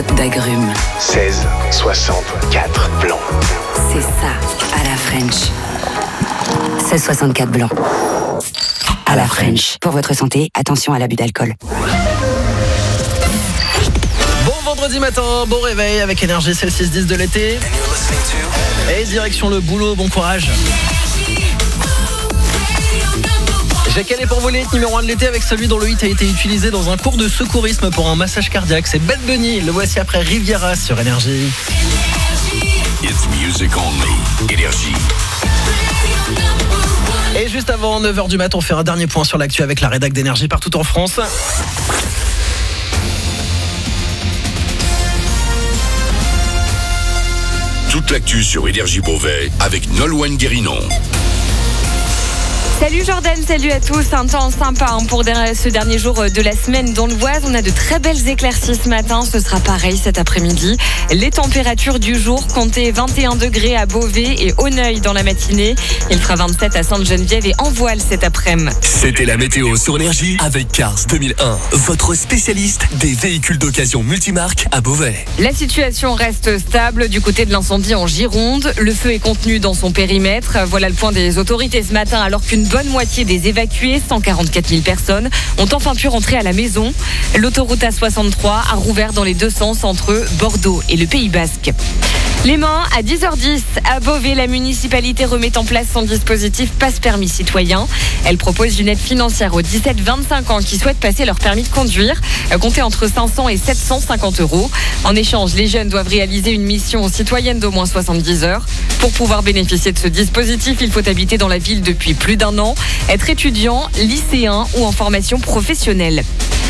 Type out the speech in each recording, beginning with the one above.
d'agrumes. 16, 64 blancs. C'est ça, à la French. 16,64 blanc. À la French. Pour votre santé, attention à l'abus d'alcool. Bon vendredi matin, bon réveil avec Énergie, c'est le 6-10 de l'été. Et direction le boulot, bon courage. J'ai calé pour voler numéro 1 de l'été avec celui dont le hit a été utilisé dans un cours de secourisme pour un massage cardiaque. C'est Bad Bunny, le voici après Riviera sur Énergie. It's music only. Énergie. Et juste avant 9h du mat', on fait un dernier point sur l'actu avec la rédac d'Énergie partout en France. Toute l'actu sur Énergie Beauvais avec Nolwenn Guérinon. Salut Jordan, salut à tous. Un temps sympa pour ce dernier jour de la semaine dans l'Oise. On a de très belles éclaircies ce matin. Ce sera pareil cet après-midi. Les températures du jour, comptez 21 degrés à Beauvais et Auneuil dans la matinée. Il fera 27 à Sainte-Geneviève et Envoile cet après-midi. C'était la météo sur Énergie avec Cars 2001. Votre spécialiste des véhicules d'occasion multimarques à Beauvais. La situation reste stable du côté de l'incendie en Gironde. Le feu est contenu dans son périmètre. Voilà le point des autorités ce matin alors qu'une bonne moitié des évacués, 144 000 personnes, ont enfin pu rentrer à la maison. L'autoroute A63 a rouvert dans les deux sens entre Bordeaux et le Pays Basque. Les mains à 10h10 à Beauvais, la municipalité remet en place son dispositif Passe-Permis Citoyen. Elle propose une aide financière aux 17-25 ans qui souhaitent passer leur permis de conduire, compter entre 500 et 750 €. En échange, les jeunes doivent réaliser une mission citoyenne d'au moins 70 heures. Pour pouvoir bénéficier de ce dispositif, il faut habiter dans la ville depuis plus d'1 an, être étudiant, lycéen ou en formation professionnelle.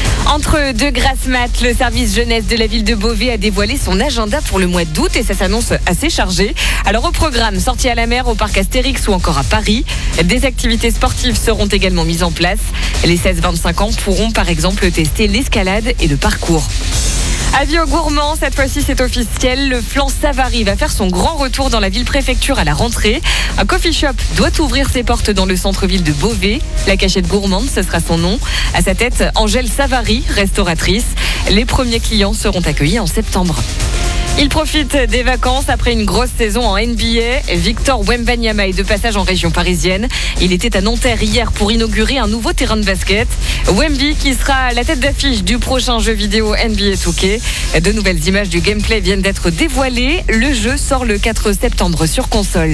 Entre deux grasses mat, le service jeunesse de la ville de Beauvais a dévoilé son agenda pour le mois d'août et ça s'annonce assez chargé. Alors au programme, sortie à la mer, au parc Astérix ou encore à Paris. Des activités sportives seront également mises en place. Les 16-25 ans pourront par exemple tester l'escalade et le parcours. Avis aux gourmands, cette fois-ci c'est officiel, le flan Savary va faire son grand retour dans la ville-préfecture à la rentrée. Un coffee shop doit ouvrir ses portes dans le centre-ville de Beauvais. La cachette gourmande, ce sera son nom. À sa tête, Angèle Savary, restauratrice. Les premiers clients seront accueillis en septembre. Il profite des vacances après une grosse saison en NBA. Victor Wembanyama est de passage en région parisienne. Il était à Nanterre hier pour inaugurer un nouveau terrain de basket. Wemby qui sera la tête d'affiche du prochain jeu vidéo NBA 2K. De nouvelles images du gameplay viennent d'être dévoilées. Le jeu sort le 4 septembre sur console.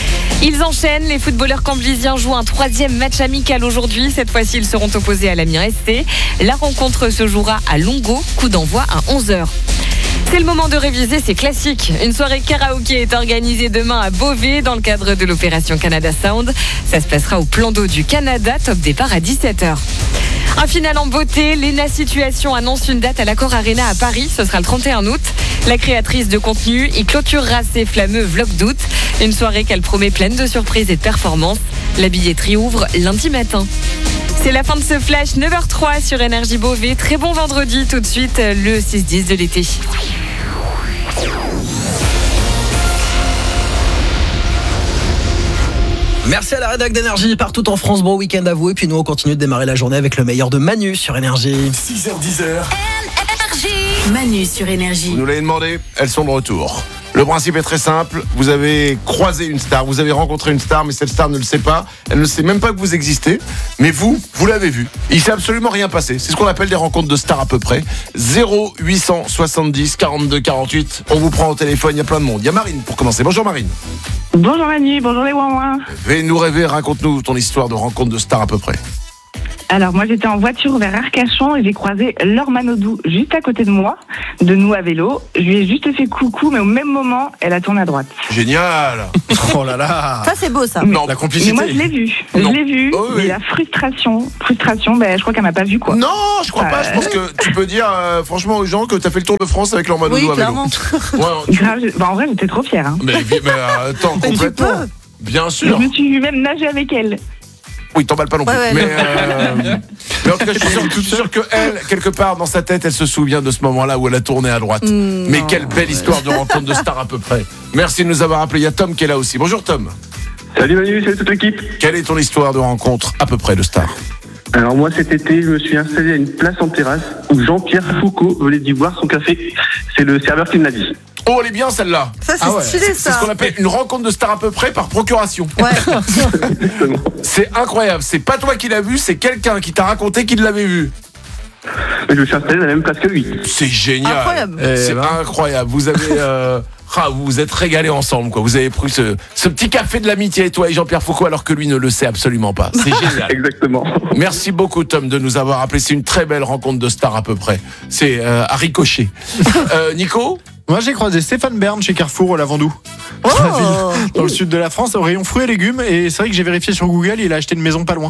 Ils enchaînent, les footballeurs camblisiens jouent un 3e match amical aujourd'hui. Cette fois-ci, ils seront opposés à l'Amiens SC. La rencontre se jouera à Longo, coup d'envoi à 11h. C'est le moment de réviser ces classiques. Une soirée karaoké est organisée demain à Beauvais dans le cadre de l'opération Canada Sound. Ça se passera au plan d'eau du Canada, top départ à 17h. Un final en beauté, Léna Situation annonce une date à l'Accor Arena à Paris, ce sera le 31 août. La créatrice de contenu y clôturera ses fameux vlogs d'août. Une soirée qu'elle promet pleine de surprises et de performances. La billetterie ouvre lundi matin. C'est la fin de ce flash, 9h03 sur Énergie Beauvais. Très bon vendredi, tout de suite le 6-10 de l'été. Merci à la rédac d'Énergie partout en France, bon week-end à vous. Et puis nous on continue de démarrer la journée avec le meilleur de Manu sur Énergie. 6h-10h. Manu sur Énergie. Vous nous l'avez demandé, elles sont de retour. Le principe est très simple, vous avez croisé une star, vous avez rencontré une star, mais cette star ne le sait pas, elle ne sait même pas que vous existez, mais vous l'avez vu. Il ne s'est absolument rien passé, c'est ce qu'on appelle des rencontres de stars à peu près. 0870 42 48, on vous prend au téléphone, il y a plein de monde. Il y a Marine pour commencer, bonjour Marine. Bonjour Manu, bonjour les ouin-ouin. Fais-nous rêver, raconte-nous ton histoire de rencontre de stars à peu près. Alors moi j'étais en voiture vers Arcachon et j'ai croisé Laure Manodou juste à côté de moi, de nous à vélo. Je lui ai juste fait coucou, mais au même moment, elle a tourné à droite. Génial. Oh là là. Ça c'est beau ça. Non, La complicité. Mais moi je l'ai vu, Oh, oui. mais la frustration, je crois qu'elle m'a pas vu quoi. Non, je crois pas, je pense que tu peux dire franchement aux gens que tu as fait le tour de France avec Laure Manodou Oui, à vélo. clairement. Ouais, Grave, en vrai j'étais trop fière. Hein. mais attends, Mais tu complètement. peux. Bien Je sûr. me suis même nager avec elle. Oui, t'emballes pas non plus. Ouais, mais en tout cas, je suis sûr que elle, quelque part dans sa tête, elle se souvient de ce moment-là où elle a tourné à droite. Mais non. quelle belle histoire de rencontre de star à peu près. Merci de nous avoir appelé. Il y a Tom qui est là aussi. Bonjour Tom. Salut Manu, salut toute l'équipe. Quelle est ton histoire de rencontre à peu près de star? Alors moi cet été, je me suis installé à une place en terrasse où Jean-Pierre Foucault venait d'y boire son café. C'est le serveur qui me l'a dit. Oh, elle est bien celle-là. Ça, c'est stylé, C'est ça. ce qu'on appelle une rencontre de star à peu près par procuration. Ouais. C'est incroyable. C'est pas toi qui l'as vu, c'est quelqu'un qui t'a raconté qu'il l'avait vu. Je me suis installé dans la même place que lui. C'est génial. Incroyable. C'est incroyable. Vous avez... vous vous êtes régalés ensemble, quoi. Vous avez pris ce petit café de l'amitié, toi et Jean-Pierre Foucault, alors que lui ne le sait absolument pas. C'est génial. Exactement. Merci beaucoup, Tom, de nous avoir appelé. C'est une très belle rencontre de stars à peu près. C'est à ricocher. Nico ? Moi, j'ai croisé Stéphane Bern chez Carrefour au Lavandou. Oh. Dans le sud de la France, au rayon fruits et légumes. Et c'est vrai que j'ai vérifié sur Google, il a acheté une maison pas loin.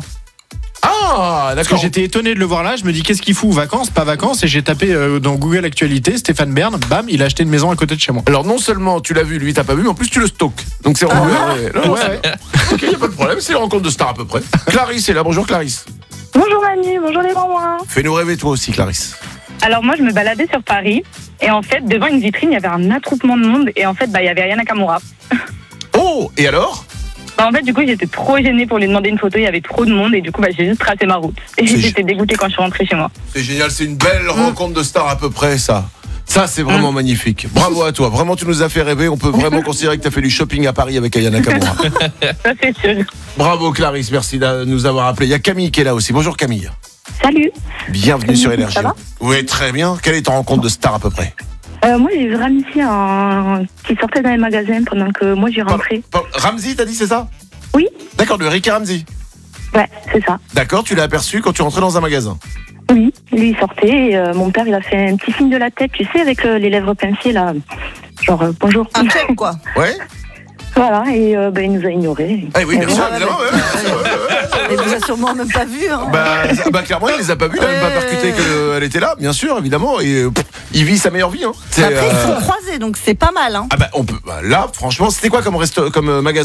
Ah, Parce que d'accord. j'étais étonné de le voir là. Je me dis, qu'est-ce qu'il fout, vacances, pas vacances. Et j'ai tapé dans Google Actualité Stéphane Bern. Bam, il a acheté une maison à côté de chez moi. Alors, non seulement tu l'as vu, lui, t'as pas vu, mais en plus, tu le stockes. Donc, c'est vraiment... Ouais. Ok, y a pas de problème. C'est une rencontre de stars à peu près. Clarisse est là. Bonjour, Clarisse. Bonjour Manu, bonjour les mamans. Fais-nous rêver, toi aussi, Clarisse. Alors moi, je me baladais sur Paris et en fait, devant une vitrine, il y avait un attroupement de monde et en fait, il y avait Aya Nakamura. Oh, et alors ? En fait, du coup, j'étais trop gênée pour lui demander une photo, il y avait trop de monde et du coup, j'ai juste tracé ma route. Et C'est j'étais dégoûtée quand je suis rentrée chez moi. C'est génial, c'est une belle rencontre de stars à peu près, ça. Ça, c'est vraiment magnifique. Bravo à toi. Vraiment, tu nous as fait rêver. On peut vraiment considérer que tu as fait du shopping à Paris avec Aya Nakamura. Ça, c'est sûr. Bravo, Clarisse. Merci de nous avoir appelé. Il y a Camille qui est là aussi. Bonjour, Camille. Salut. Bienvenue sur Énergie. Ça va ? Oui, très bien. Quelle est ton rencontre de star à peu près ? Moi, j'ai vu Ramsey qui sortait dans les magasins pendant que moi, j'y rentrais. Ramsey, t'as dit, c'est ça ? Oui. D'accord, le Rick et Ramsey. Ouais, c'est ça. D'accord, tu l'as aperçu quand tu rentrais dans un magasin. Oui, lui, il sortait et mon père, il a fait un petit signe de la tête, tu sais, avec les lèvres pincées, là. Genre, bonjour. Un check, quoi. Ouais. Voilà, et il nous a ignorés. Ah oui, bien sûr, ouais, évidemment. Il vous a sûrement même pas vu. Hein. Bah clairement, il les a pas vus, il a même pas percuté qu'elle était là, bien sûr, évidemment. Et il vit sa meilleure vie. Hein. Après, ils sont croisés, donc c'est pas mal. Hein. Ah bah on peut. Bah, là, franchement, c'était quoi comme magasin ?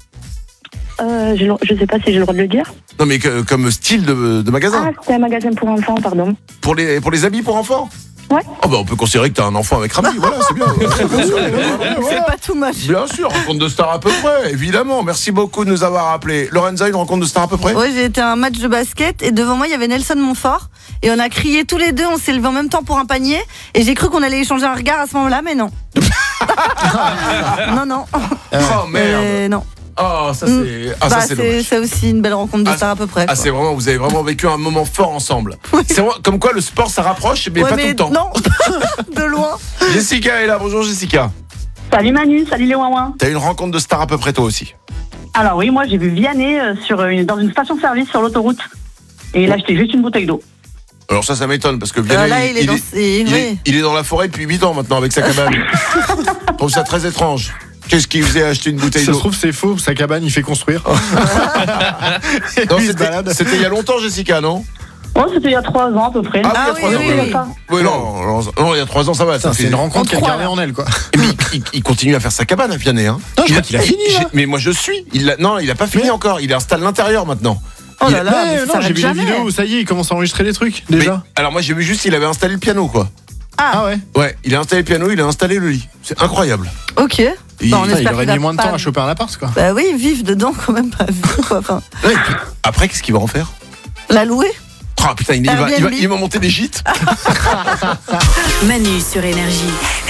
Je sais pas si j'ai le droit de le dire. Non mais comme style de magasin. Ah, c'était un magasin pour enfants, pardon. Pour les habits pour enfants ? Ouais. Oh bah on peut considérer que t'as un enfant avec Ramsey, voilà, c'est bien. C'est pas too much. Bien sûr, rencontre de star à peu près, évidemment. Merci beaucoup de nous avoir appelé. Lorenza, une rencontre de star à peu près ? Ouais, j'ai été à un match de basket et devant moi il y avait Nelson Montfort et on a crié tous les deux, on s'est levé en même temps pour un panier et j'ai cru qu'on allait échanger un regard à ce moment-là, mais non. non. Oh merde. Non. Oh, ça c'est. Ah, ça c'est dommage. C'est aussi une belle rencontre de star à peu près. Ah, c'est vraiment, vous avez vraiment vécu un moment fort ensemble. Oui. C'est vraiment, comme quoi le sport ça rapproche, mais ouais, pas tout le temps. Non, de loin. Jessica est là, bonjour Jessica. Salut Manu, salut les ouin-ouin. T'as une rencontre de star à peu près toi aussi. Alors oui, moi j'ai vu Vianney dans une station-service sur l'autoroute. Et il a acheté juste une bouteille d'eau. Alors ça m'étonne parce que Vianney, là, il est dans la forêt depuis 8 ans maintenant avec sa cabane. Je trouve ça très étrange. Qu'est-ce qu'il faisait acheter une bouteille d'eau ? Ça se trouve, c'est faux, sa cabane, il fait construire. Non, c'était il y a longtemps, Jessica, non ? Oh, c'était il y a 3 ans à peu près. Ah oui, il y a 3 ans. Oui, non, il y a 3 ans, ça va. C'est une rencontre qui a gardé en elle, quoi. Mais il continue à faire sa cabane à Vianney. Hein. Non, je crois qu'il a fini. Mais moi, je suis. Il a pas fini encore. Il installe l'intérieur maintenant. Oh là là, mais non, j'ai vu des vidéos où ça y est, il commence à enregistrer des trucs déjà. Mais, alors moi, j'ai vu juste qu'il avait installé le piano, quoi. Ah ouais. Ouais, il a installé le piano, il a installé le lit. C'est incroyable. Ok. Il aurait mis moins de temps à choper un appart, quoi. Bah oui, vivre dedans quand même pas vu, quoi. Enfin, Ouais, et puis, après, qu'est-ce qu'il va en faire ? la louer. Oh putain, il va monter des gîtes. Manu sur Énergie.